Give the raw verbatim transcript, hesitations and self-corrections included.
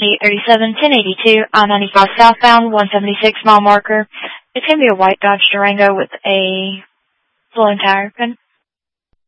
eight thirty-seven, ten eighty-two, I ninety-five southbound, one seventy-six mile marker. It's going to be a white Dodge Durango with a blown tire pin.